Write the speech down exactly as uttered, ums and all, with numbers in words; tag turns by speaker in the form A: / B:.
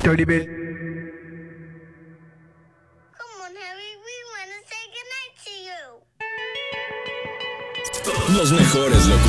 A: Dirty bit.
B: Come on, Harry, we want to say goodnight to you.
C: Los mejores locutores.